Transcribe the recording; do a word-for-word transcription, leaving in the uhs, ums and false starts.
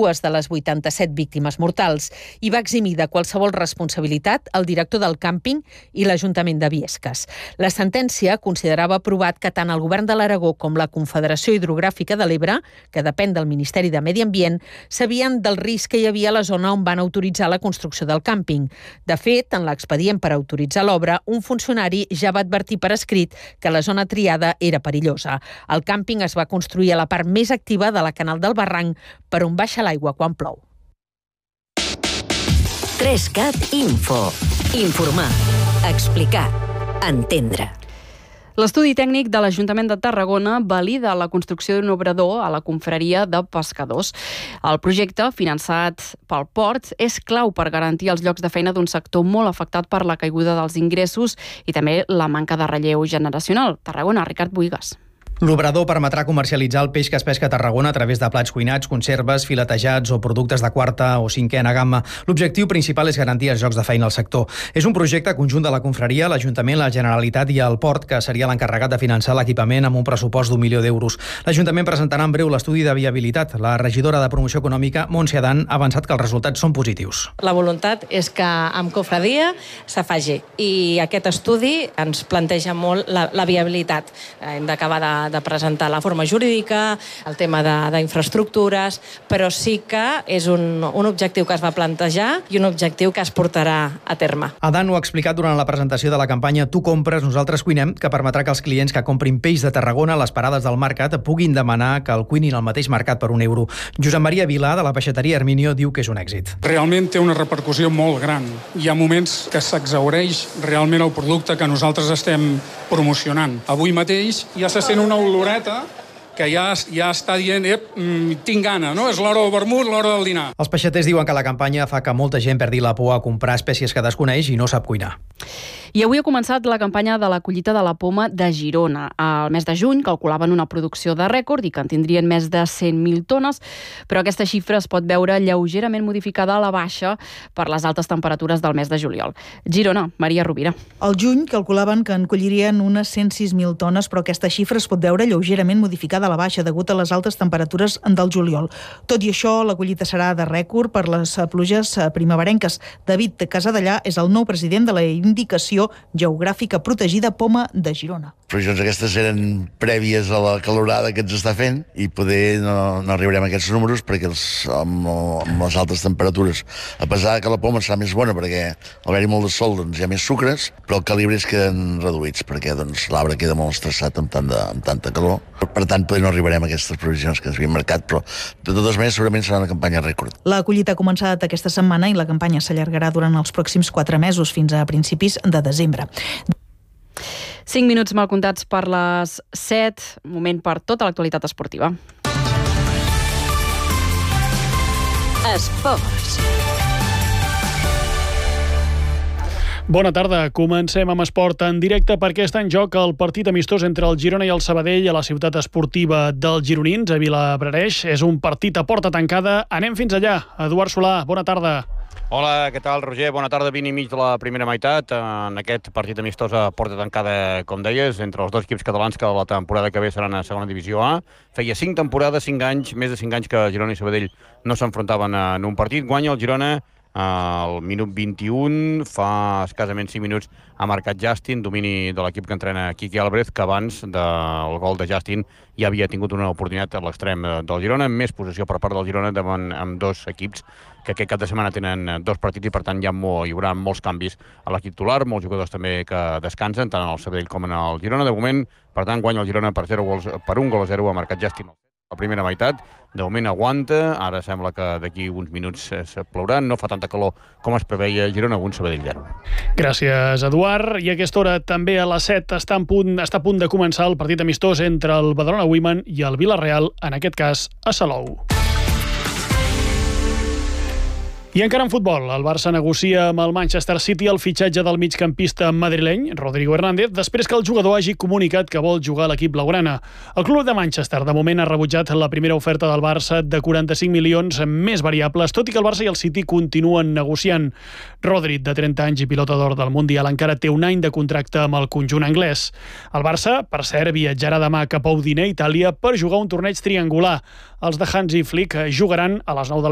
dues de les vuitanta-set víctimes mortals i va eximir de qualsevol responsabilitat el director del càmping i l'Ajuntament de Biescas. La sentència considerava aprovat que tant el Govern de l'Aragó com la Confederació Hidrogràfica de l'Ebre, que depèn del Ministeri de Medi Ambient, sabien del risc que hi havia a la zona on van autoritzar la construcció del càmping. De fet, en l'expedient per autoritzar l'obra, un funcionari ja va advertir per escrit que la zona triada era perillosa. El càmping es va construir a la part més activa de la Canal del Barranc, per on baixa l'aigua quan plou. tres cat Info. Informar, explicar, entendre. L'estudi tècnic de l'Ajuntament de Tarragona valida la construcció d'un obrador a la confraria de pescadors. El projecte, finançat pel port, és clau per garantir els llocs de feina d'un sector molt afectat per la caiguda dels ingressos i també la manca de relleu generacional. Tarragona, Ricard Buigas. L'obrador permetrà comercialitzar el peix que es pesca a Tarragona a través de plats cuinats, conserves, filetejats o productes de quarta o cinquena gamma. L'objectiu principal és garantir els llocs de feina al sector. És un projecte conjunt de la confraria, l'Ajuntament, la Generalitat i el port, que seria l'encarregat de finançar l'equipament amb un pressupost d'un milió d'euros. L'Ajuntament presentarà en breu l'estudi de viabilitat. La regidora de Promoció Econòmica, Montse Adán, ha avançat que els resultats són positius. La voluntat és que amb cofradia se faci i aquest estudi ens planteja molt la, la viabilitat. Hem d'acabar de de presentar la forma jurídica, el tema d'infraestructures, però sí que és un, un objectiu que es va plantejar i un objectiu que es portarà a terme. Adán ho ha explicat durant la presentació de la campanya Tu compres, nosaltres cuinem, que permetrà que els clients que comprin peix de Tarragona a les parades del mercat puguin demanar que el cuinin al mateix mercat per un euro. Josep Maria Vilà, de la peixateria Herminio, diu que és un èxit. Realment té una repercussió molt gran. Hi ha moments que s'exhaureix realment el producte que nosaltres estem promocionant. Avui mateix ja se sent una oloreta que ja, ja està dient, ep, tinc gana, no? És l'hora del vermut, l'hora del dinar. Els peixaters diuen que la campanya fa que molta gent perdi la por a comprar espècies que desconeix i no sap cuinar. I avui ha començat la campanya de la collita de la poma de Girona. Al mes de juny calculaven una producció de rècord i que en tindrien més de cent mil tones, però aquesta xifra es pot veure lleugerament modificada a la baixa per les altes temperatures del mes de juliol. Girona, Maria Rovira. Al juny calculaven que en collirien unes cent sis mil tones, però aquesta xifra es pot veure lleugerament modificada a la baixa degut a les altes temperatures del juliol. Tot i això, la collita serà de rècord per les pluges primeverenques. David Casadellà és el nou president de la Indicació Geogràfica Protegida Poma de Girona. Previsions aquestes eren prèvies a la calorada que ens està fent i poder no, no arribarem a aquests números perquè els, amb, amb les altes temperatures, a pesar que la poma serà més bona perquè al haver-hi molt de sol doncs, hi ha més sucres, però els calibres queden reduïts perquè doncs, l'arbre queda molt estressat amb, tant de, amb tanta calor. Per tant, no arribarem a aquestes previsions que ens havien marcat, però de totes maneres segurament serà una campanya rècord. La collita ha començat aquesta setmana i la campanya s'allargarà durant els pròxims quatre mesos fins a principis de desembre. Cinc minuts mal comptats per les set, moment per tota l'actualitat esportiva. Esports. Bona tarda. Comencem amb esport en directe perquè està en joc el partit amistós entre el Girona i el Sabadell a la ciutat esportiva dels gironins, a Vilabrareix. És un partit a porta tancada. Anem fins allà. Eduard Solà, bona tarda. Hola, què tal, Roger? Bona tarda, vint i mig de la primera meitat. En aquest partit amistós a porta tancada, com deies, entre els dos equips catalans que la temporada que ve seran a segona divisió A. Feia cinc temporades, cinc anys, més de cinc anys que Girona i Sabadell no s'enfrontaven en un partit. Guanya el Girona al minut vint-i-un, fa escassament cinc minuts ha marcat Justin, domini de l'equip que entrena Quique Álvarez, que abans del gol de Justin ja havia tingut una oportunitat a l'extrem del Girona, amb més possessió per part del Girona davant amb dos equips que aquest cap de setmana tenen dos partits i per tant hi, ha molt, hi haurà molts canvis a l'equip titular, molts jugadors també que descansen, tant en el Sabadell com en el Girona. De moment, per tant, guanya el Girona per, zero gols, per un gol a zero, ha marcat Justin la primera meitat. De moment aguanta, ara sembla que d'aquí uns minuts es plourà, no fa tanta calor com es preveia Girona, un Sabadell zero. Gràcies, Eduard. I a aquesta hora també a les set està, en punt, està a punt de començar el partit amistós entre el Badalona Women i el Vila-real, en aquest cas a Salou. I encara en futbol, el Barça negocia amb el Manchester City el fitxatge del migcampista madrileny, Rodrigo Hernández, després que el jugador hagi comunicat que vol jugar a l'equip blaugrana. El club de Manchester, de moment, ha rebutjat la primera oferta del Barça de quaranta-cinc milions més variables, tot i que el Barça i el City continuen negociant. Rodri, de trenta anys i pilota d'or del Mundial, encara té un any de contracte amb el conjunt anglès. El Barça, per cert, viatjarà demà cap a Udine, Itàlia, per jugar un torneig triangular. Els de Hansi Flick jugaran a les nou del